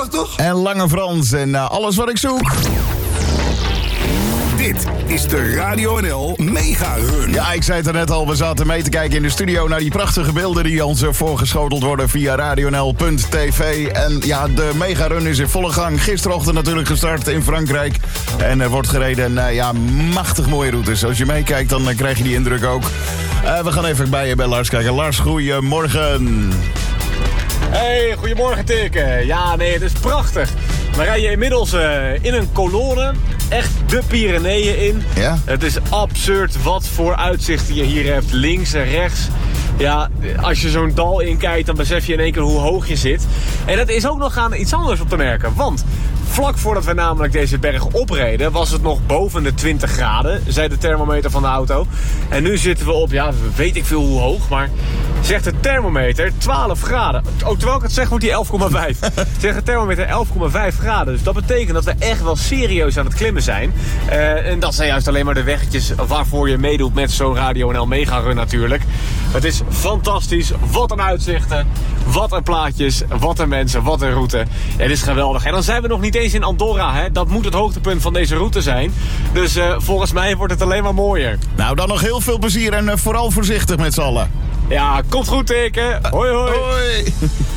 Toch? En Lange Frans en alles wat ik zoek. Dit is de Radio NL Mega Run. Ja, ik zei het er net al, we zaten mee te kijken in de studio naar die prachtige beelden die ons voorgeschoteld worden via radionl.tv. En ja, de Mega Run is in volle gang. Gisterochtend natuurlijk gestart in Frankrijk. En er wordt gereden machtig mooie routes. Als je meekijkt, dan krijg je die indruk ook. We gaan even bij Lars kijken. Lars, goeiemorgen. Hey, goedemorgen Tikke. Ja, nee, het is prachtig. We rijden inmiddels in een kolonne, echt de Pyreneeën in. Ja? Het is absurd wat voor uitzichten je hier hebt, links en rechts. Ja, als je zo'n dal inkijkt, dan besef je in één keer hoe hoog je zit. En dat is ook nog aan iets anders op te merken, want vlak voordat we namelijk deze berg opreden, was het nog boven de 20 graden, zei de thermometer van de auto. En nu zitten we op, ja, weet ik veel hoe hoog, maar zegt de thermometer 12 graden. Ook terwijl ik het zeg, wordt die 11,5. Zegt de thermometer 11,5 graden. Dus dat betekent dat we echt wel serieus aan het klimmen zijn. En dat zijn juist alleen maar de weggetjes waarvoor je meedoet met zo'n Radio NL Mega Run natuurlijk. Het is fantastisch. Wat een uitzichten. Wat een plaatjes. Wat een mensen. Wat een route. Het is geweldig. En dan zijn we nog niet eens in Andorra. Hè? Dat moet het hoogtepunt van deze route zijn. Dus volgens mij wordt het alleen maar mooier. Nou, dan nog heel veel plezier en vooral voorzichtig met z'n allen. Ja, komt goed teken. Hoi hoi. Hoi.